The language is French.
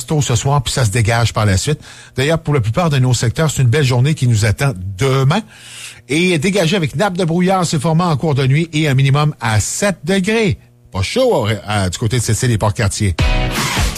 tôt ce soir, puis ça se dégage par la suite. D'ailleurs, pour la plupart de nos secteurs, c'est une belle journée qui nous attend demain. Et dégagé avec nappe de brouillard se formant en cours de nuit et un minimum à 7 degrés. Pas chaud du côté de Cécile et Port-Cartier.